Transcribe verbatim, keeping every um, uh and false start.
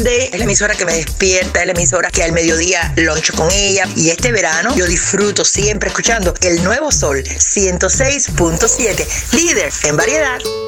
de es la emisora que me despierta, es la emisora que al mediodía loncho con ella. Y este verano yo disfruto siempre escuchando el Nuevo Sol ciento seis punto siete, líder en variedad.